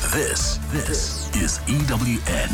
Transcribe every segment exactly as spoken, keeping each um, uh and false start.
This, this is E W N.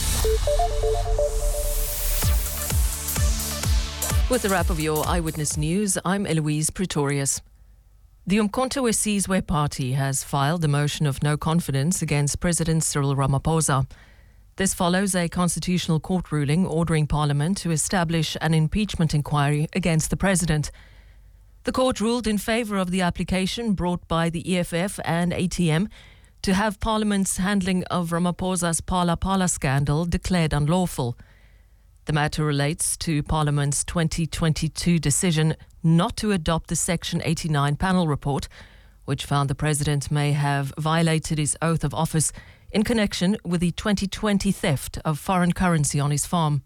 With the wrap of your Eyewitness News, I'm Eloise Pretorius. The Umkhonto we Sizwe party has filed a motion of no confidence against President Cyril Ramaphosa. This follows a constitutional court ruling ordering Parliament to establish an impeachment inquiry against the president. The court ruled in favour of the application brought by the E F F and A T M to have Parliament's handling of Ramaphosa's Phala Phala scandal declared unlawful. The matter relates to Parliament's twenty twenty-two decision not to adopt the Section eighty-nine panel report, which found the President may have violated his oath of office in connection with the twenty twenty theft of foreign currency on his farm.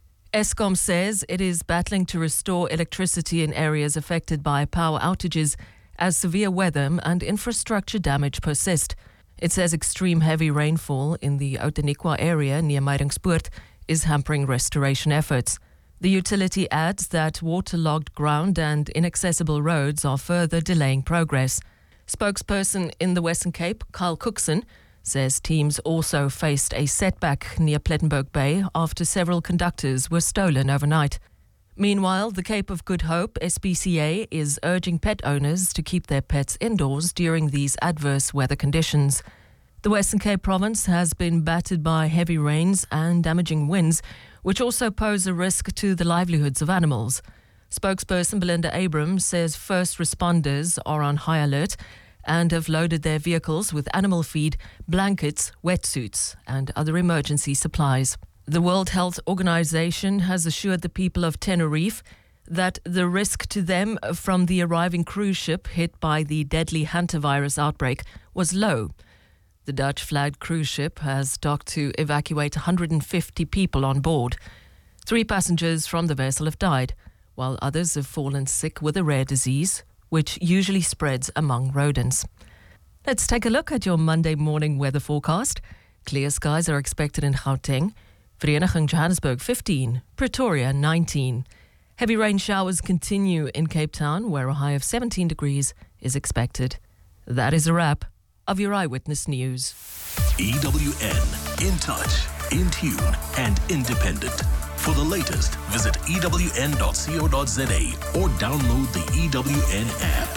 Eskom says it is battling to restore electricity in areas affected by power outages as severe weather and infrastructure damage persist. It says extreme heavy rainfall in the Outeniqua area near Meidingspoort is hampering restoration efforts. The utility adds that waterlogged ground and inaccessible roads are further delaying progress. Spokesperson in the Western Cape, Kyle Cookson, says teams also faced a setback near Plettenberg Bay after several conductors were stolen overnight. Meanwhile, the Cape of Good Hope S P C A is urging pet owners to keep their pets indoors during these adverse weather conditions. The Western Cape province has been battered by heavy rains and damaging winds, which also pose a risk to the livelihoods of animals. Spokesperson Belinda Abrams says first responders are on high alert and have loaded their vehicles with animal feed, blankets, wetsuits, and other emergency supplies. The World Health Organization has assured the people of Tenerife that the risk to them from the arriving cruise ship hit by the deadly hantavirus outbreak was low. The Dutch-flagged cruise ship has docked to evacuate one hundred fifty people on board. Three passengers from the vessel have died, while others have fallen sick with a rare disease, which usually spreads among rodents. Let's take a look at your Monday morning weather forecast. Clear skies are expected in Gauteng, Vereniging Johannesburg fifteen, Pretoria nineteen. Heavy rain showers continue in Cape Town, where a high of seventeen degrees is expected. That is a wrap of your Eyewitness News. E W N, in touch, in tune, and independent. For the latest, visit E W N dot co dot za or download the E W N app.